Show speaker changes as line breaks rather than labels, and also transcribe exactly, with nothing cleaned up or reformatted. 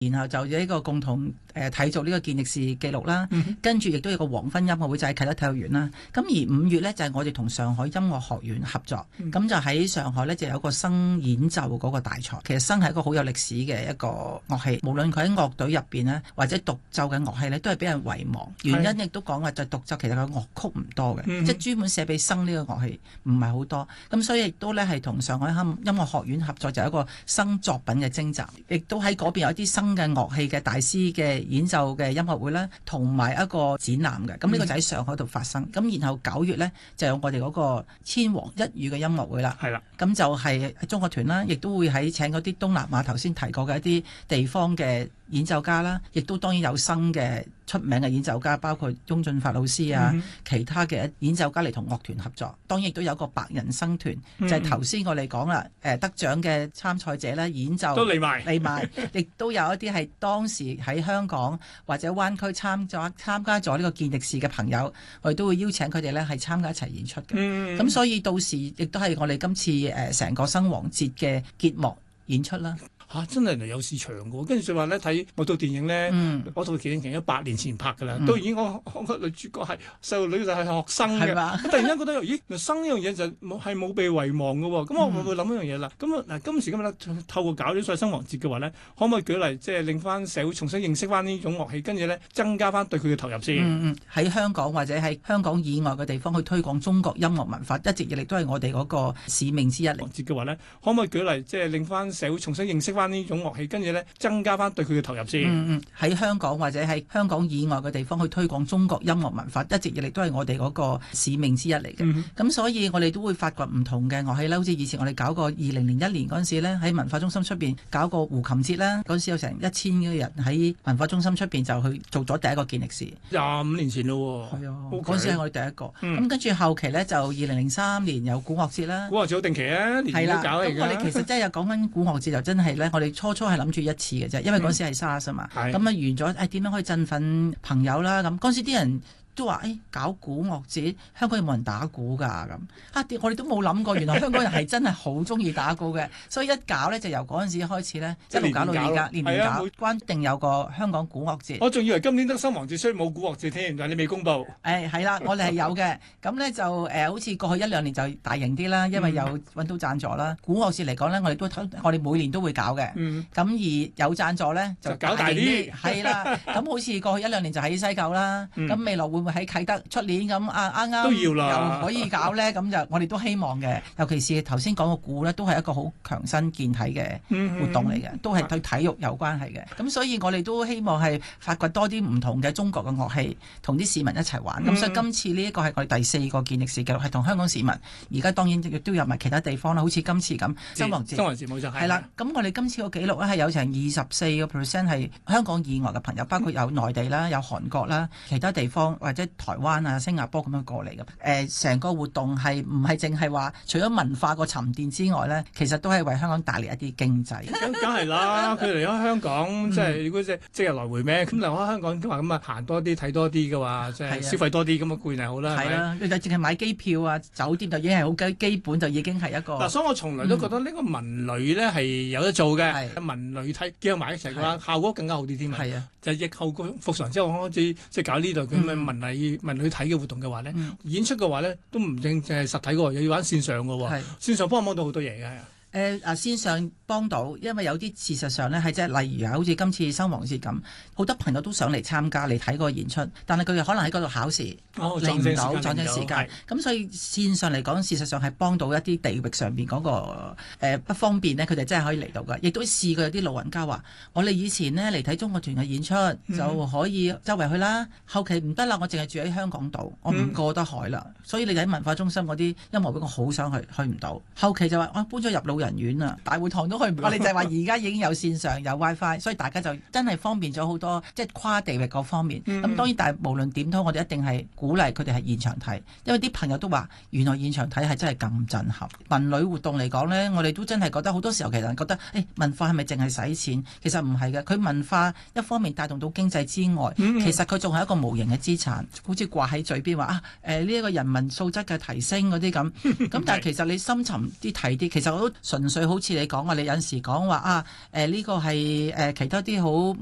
然後就有呢個共同誒締造呢個健力士紀錄啦，
嗯、
跟住亦都有個黃昏音樂會就喺啟德體育園啦。咁而五月呢，就係、是、我哋同上海音樂學院合作，咁、嗯、就喺上海呢，就有個笙演奏嗰個大賽。其實笙係一個好有歷史嘅一個樂器，無論佢喺樂隊入邊呢，或者獨奏嘅樂器呢，都係俾人遺忘。原因亦都講話就獨奏其實個樂曲唔多嘅，嗯、即係專門寫俾笙呢個樂器唔係好多。咁所以亦都呢，係同上海音音樂學院合作，就有一個笙作品嘅徵集，亦都喺嗰邊有一啲笙嘅樂器嘅大師嘅演奏嘅音樂會啦，同埋一個展覽嘅。咁呢個就喺上海度發生。咁、嗯、然後九月呢，就有我哋嗰個千王一遇嘅音樂會啦。係啦。咁就係中國團啦，亦都會喺請嗰啲東南亞頭先提過嘅一啲地方嘅演奏家啦，亦都當然有笙嘅出名嘅演奏家，包括翁俊發老師啊，嗯、其他嘅演奏家嚟同樂團合作。當然亦都有個白人笙團，嗯、就係頭先我哋講啦，誒得獎嘅參賽者咧演奏都嚟埋嚟埋，亦都有一啲係當時喺香港或者灣區參咗參加咗呢個健力士嘅朋友，我哋都會邀請佢哋咧係參加一齊演出嘅。咁、嗯、所以到時亦都係我哋今次誒成個笙王節嘅結幕演出啦。
嚇、啊！真係嚟有市場嘅喎，跟住就話咧睇我套電影咧，嗯、我套電影其實八年前拍㗎啦，嗯、都已經我我個女主角係細路女就係學生嘅，吧突然間覺得咦，笙呢樣嘢就冇係冇被遺忘嘅喎，咁、嗯、我會唔會諗一樣嘢啦？咁啊嗱，今時今日咧透過搞啲所謂笙王節嘅話咧，可唔可以舉例即係令翻社會重新認識翻呢種樂器，跟住咧增加翻對佢嘅投入先？
嗯嗯，喺香港或者喺香港以外嘅地方去推廣中國音樂文化，一直以嚟都係我哋嗰個使命之一嚟。
節嘅話咧，可唔可以舉例即係令翻社會重新認識翻呢種樂器，跟住咧增加翻對佢嘅投入先。
嗯嗯，喺香港或者喺香港以外嘅地方去推廣中國音樂文化，一直以嚟都係我哋嗰個使命之一嚟嘅。咁、嗯、所以我哋都會發掘唔同嘅樂器啦，好似以前我哋搞過二零零一年嗰陣時咧，喺文化中心出邊搞個胡琴節啦，嗰陣時有成一千個人喺文化中心出邊就去做咗第一個健力士。
廿五年前咯喎。係啊，嗰陣
Okay. 時係我哋第一個。咁、嗯、跟住後期咧就二零零三年有鼓樂節啦。
鼓樂節好定期啊，年年都搞嚟㗎。
咁我哋其實真係講緊鼓樂節就真係咧，我哋初初係諗住一次嘅啫，因為嗰時係 SARS 啊嘛，咁啊、嗯、完咗誒點樣可以振奮朋友啦？咁嗰時啲人都話誒、哎、搞鼓樂節，香港有冇人打鼓㗎咁啊？我哋都冇諗過，原來香港人係真係好中意打鼓嘅，所以一搞咧就由嗰陣時開始咧，一路搞到而家，年年搞，關定有個香港鼓樂節。
我仲以為今年得笙王節，所以冇鼓樂節添，但係你未公佈。
誒係啦，我哋係有嘅，咁咧就誒、呃、好似過去一兩年就大型啲啦，因為有揾到贊助啦。鼓樂節嚟講咧，我哋都我哋每年都會搞嘅，咁、嗯、而有贊助咧就
搞大啲，
係啦。咁好似過去一兩年就喺西九啦，咁、嗯、未來會會喺啟德出年咁啊啱啱又可以搞咧，咁就我哋都希望嘅。尤其是頭先講個鼓咧，都係一個好強身健體嘅活動嚟嘅，嗯嗯、都係對體育有關係嘅。咁、嗯、所以我哋都希望係發掘多啲唔同嘅中國嘅樂器，同啲市民一齊玩。咁、嗯、所以今次呢一個係我哋第四個健力士紀錄，係同香港市民。而家當然亦都有埋其他地方啦，好似今次咁笙王節。
笙王節冇錯，係
啦。咁我哋今次個紀錄咧係有成二十四個 percent 係香港以外嘅朋友，包括有內地啦、有韓國啦、其他地方或者台灣啊、新加坡咁樣過嚟嘅。誒、呃，成個活動係唔係淨係話除咗文化個沉澱之外咧，其實都係為香港帶嚟一啲經濟。
咁梗係啦，佢嚟咗香港，即係如果即即日來回咩？咁嚟開香港都話咁啊，行多啲睇多啲嘅話，即係消費多啲咁啊，固然係好啦。係啦，你就淨係買機票啊、酒店就已經係好基基本，就已經係一個。嗱，所以我從來都覺得呢個文旅咧係有得做嘅，嗯、文旅睇結合埋一齊嘅話，效果更加好啲添。係啊，就疫後復常之後開始即係搞呢度咁嘅文旅、嗯、文旅睇嘅活動嘅話咧，嗯、演出嘅話咧都唔淨淨係實體嘅喎，又要玩線上嘅喎，是線上幫唔幫到好多嘢嘅。
誒啊！線上幫到，因為有啲事實上咧係即係例如啊，好似今次笙王節咁，好多朋友都想嚟參加嚟睇個演出，但係佢哋可能喺嗰度考試，嚟唔到撞正時間。咁所以線上嚟講，事實上係幫到一啲地域上邊嗰、那個、呃、不方便呢，佢哋真係可以嚟到㗎。亦都試過有啲老人家話：我哋以前呢嚟睇中國團嘅演出、嗯、就可以周圍去啦，後期唔得啦，我淨係住喺香港島，我唔過得海啦。嗯、所以你喺文化中心嗰啲音樂會，我好想去，去唔到。後期就話：我、啊、搬咗入老人院啊，大會堂都去唔到。我哋就係話而家已經有線上有 WiFi， 所以大家就真係方便咗好多，即係跨地域嗰方面。咁、嗯、當然，但係無論點都，我哋一定係鼓勵佢哋係現場睇，因為啲朋友都話原來現場睇係真係咁震撼。文旅活動嚟講呢，我哋都真係覺得好多時候其實覺得，誒、哎、文化係咪淨係使錢？其實唔係嘅，佢文化一方面帶動到經濟之外，嗯、其實佢仲係一個無形嘅資產，好似掛喺嘴邊話啊誒呢一個人民素質嘅提升嗰啲咁。咁但係其實你深沉啲睇啲，其實我都純粹好似你講話，你有陣時講話啊誒呢、呢個係誒、呃、其他啲好。